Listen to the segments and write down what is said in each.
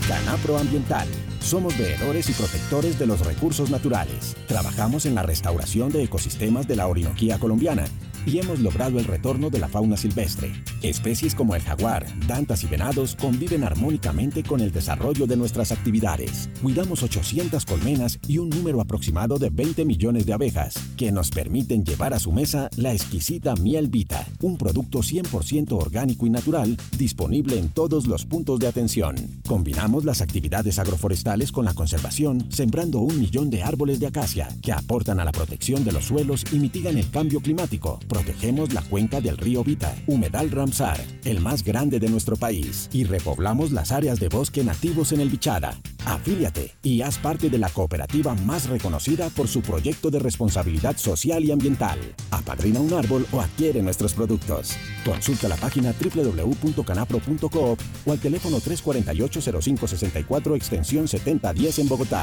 Canapro Ambiental. Somos veedores y protectores de los recursos naturales. Trabajamos en la restauración de ecosistemas de la Orinoquía colombiana y hemos logrado el retorno de la fauna silvestre. Especies como el jaguar, dantas y venados conviven armónicamente con el desarrollo de nuestras actividades. Cuidamos 800 colmenas y un número aproximado de 20 millones de abejas, que nos permiten llevar a su mesa la exquisita miel Vita, un producto 100% orgánico y natural, disponible en todos los puntos de atención. Combinamos las actividades agroforestales con la conservación, sembrando 1 millón de árboles de acacia, que aportan a la protección de los suelos y mitigan el cambio climático. Protegemos la cuenca del río Vita, humedal Ramsar, el más grande de nuestro país, y repoblamos las áreas de bosque nativos en el Bichada. Afíliate y haz parte de la cooperativa más reconocida por su proyecto de responsabilidad social y ambiental. Apadrina un árbol o adquiere nuestros productos. Consulta la página www.canapro.coop o al teléfono 348-0564 extensión 7010 en Bogotá.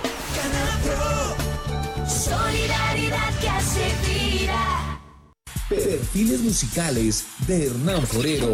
Canapro, solidaridad que hace vida. Perfiles musicales de Hernán Forero.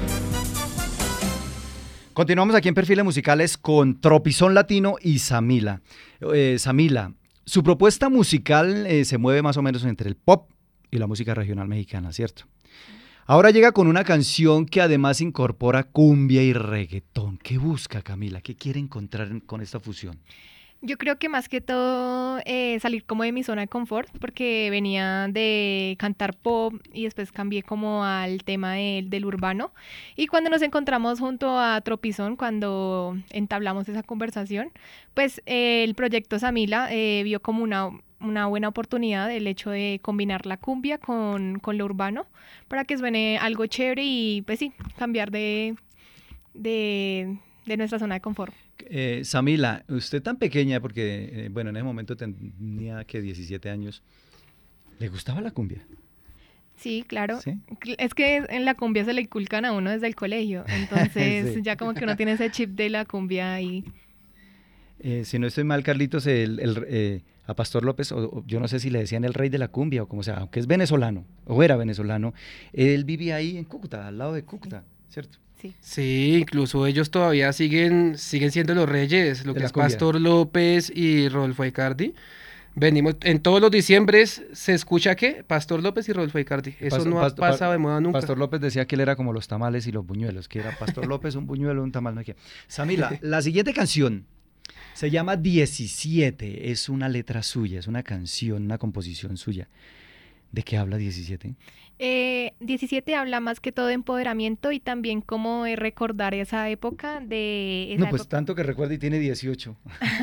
Continuamos aquí en Perfiles Musicales con Tropizón Latino y Samila. Samila, su propuesta musical se mueve más o menos entre el pop y la música regional mexicana, ¿cierto? Ahora llega con una canción que además incorpora cumbia y reggaetón. ¿Qué busca, Camila? ¿Qué quiere encontrar con esta fusión? Yo creo que más que todo salir como de mi zona de confort, porque venía de cantar pop y después cambié como al tema del urbano. Y cuando nos encontramos junto a Tropizón, cuando entablamos esa conversación, pues el proyecto Samila vio como una buena oportunidad el hecho de combinar la cumbia con lo urbano para que suene algo chévere y pues sí, cambiar de nuestra zona de confort. Samila, usted tan pequeña, porque bueno, en ese momento tenía que 17 años, ¿le gustaba la cumbia? Sí, claro. ¿Sí? Es que en la cumbia se le inculcan a uno desde el colegio, entonces Sí. ya como que uno tiene ese chip de la cumbia ahí. Si no estoy mal, Carlitos, a Pastor López, o yo no sé si le decían el rey de la cumbia o como sea, aunque es venezolano, o era venezolano, él vivía ahí en Cúcuta, al lado de Cúcuta, ¿cierto? Sí. Sí, incluso ellos todavía siguen siendo los reyes, lo De que la es cumbia. Pastor López y Rodolfo Icardi. Venimos, en todos los diciembres se escucha ¿qué? Pastor López y Rodolfo Icardi. Eso no ha pasado de moda nunca. Pastor López decía que él era como los tamales y los buñuelos, que era Pastor López, un buñuelo, un tamal, no hay que. Samila, la siguiente canción se llama 17, es una letra suya, es una canción, una composición suya. ¿De qué habla 17? 17 habla más que todo de empoderamiento y también como de recordar esa época de... No, pues tanto que recuerda y tiene 18.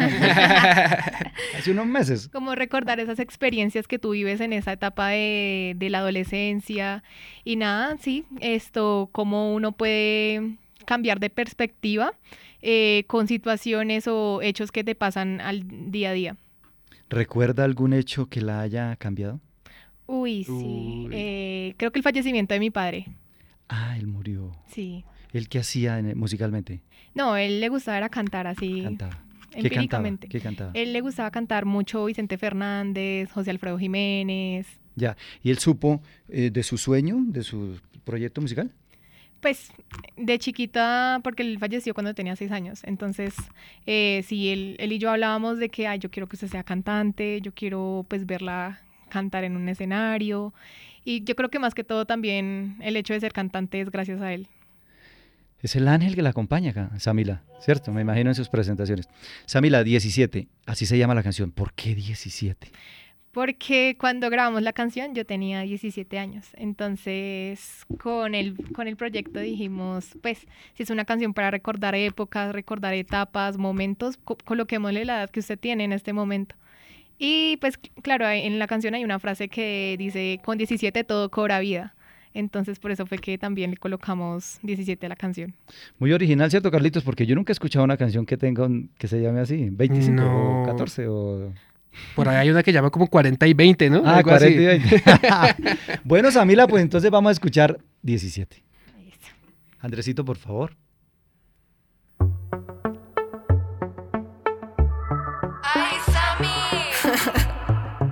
Hace unos meses. Como recordar esas experiencias que tú vives en esa etapa de la adolescencia y nada, sí, cómo uno puede cambiar de perspectiva con situaciones o hechos que te pasan al día a día. ¿Recuerda algún hecho que la haya cambiado? Uy, sí. Creo que el fallecimiento de mi padre. Ah, él murió. Sí. ¿Él qué hacía musicalmente? No, él le gustaba era cantar así. Cantaba. Empíricamente. ¿Qué cantaba? Él le gustaba cantar mucho Vicente Fernández, José Alfredo Jiménez. Ya. ¿Y él supo de su sueño, de su proyecto musical? Pues de chiquita, porque él falleció cuando tenía 6 años. Entonces, sí, él y yo hablábamos de que yo quiero que usted sea cantante, yo quiero pues verla cantar en un escenario. Y yo creo que más que todo también el hecho de ser cantante es gracias a él. Es el ángel que la acompaña acá, Samila, ¿cierto? Me imagino en sus presentaciones. Samila, 17, así se llama la canción. ¿Por qué 17? Porque cuando grabamos la canción yo tenía 17 años. Entonces, con el proyecto dijimos, pues, si es una canción para recordar épocas, recordar etapas, momentos, coloquémosle la edad que usted tiene en este momento. Y pues, claro, en la canción hay una frase que dice, con 17 todo cobra vida. Entonces, por eso fue que también le colocamos 17 a la canción. Muy original, ¿cierto, Carlitos? Porque yo nunca he escuchado una canción que tenga que se llame así, 25 No. o 14 o... Por ahí hay una que llama como 40 y 20, ¿no? Ah, Algo 40 así. y 20. Bueno, Samila, pues entonces vamos a escuchar 17. Ahí está. Andresito, por favor.